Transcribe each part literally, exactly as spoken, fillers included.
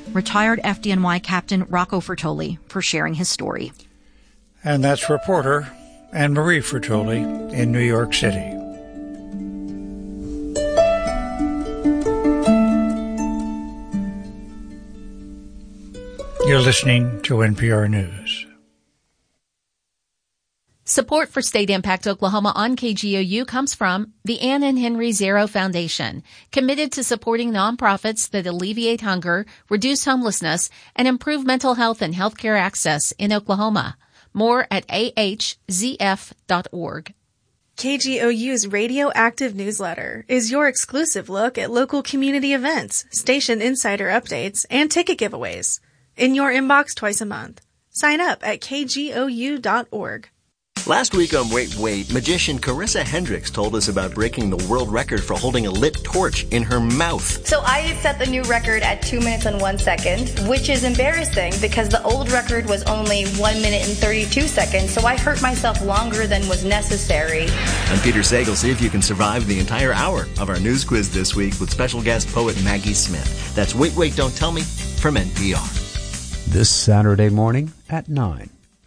retired F D N Y Captain Rocco Fertoli, for sharing his story. And that's reporter Anne-Marie Fertoli in New York City. You're listening to N P R News. Support for State Impact Oklahoma on K G O U comes from the Ann and Henry Zero Foundation, committed to supporting nonprofits that alleviate hunger, reduce homelessness, and improve mental health and healthcare access in Oklahoma. More at a h z f dot org. K G O U's Radioactive newsletter is your exclusive look at local community events, station insider updates, and ticket giveaways. In your inbox twice a month. Sign up at k g o u dot org. Last week on Wait Wait, magician Carissa Hendricks told us about breaking the world record for holding a lit torch in her mouth. So I set the new record at two minutes and one second, which is embarrassing because the old record was only one minute and thirty-two seconds, so I hurt myself longer than was necessary. I'm Peter Sagal. See if you can survive the entire hour of our news quiz this week with special guest poet Maggie Smith. That's Wait Wait, Don't Tell Me from N P R. This Saturday morning at nine.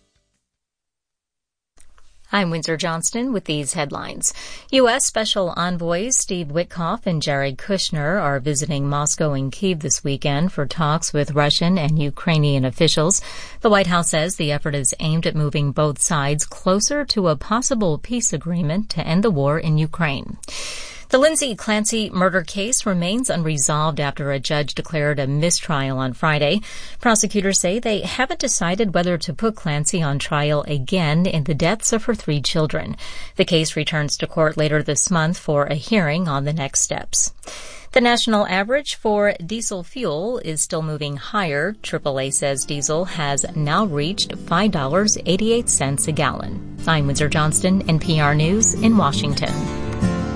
I'm Windsor Johnston with these headlines. U S. Special Envoys Steve Witkoff and Jared Kushner are visiting Moscow and Kyiv this weekend for talks with Russian and Ukrainian officials. The White House says the effort is aimed at moving both sides closer to a possible peace agreement to end the war in Ukraine. The Lindsay Clancy murder case remains unresolved after a judge declared a mistrial on Friday. Prosecutors say they haven't decided whether to put Clancy on trial again in the deaths of her three children. The case returns to court later this month for a hearing on the next steps. The national average for diesel fuel is still moving higher. triple A says diesel has now reached five dollars and eighty-eight cents a gallon. I'm Windsor Johnston, N P R News in Washington.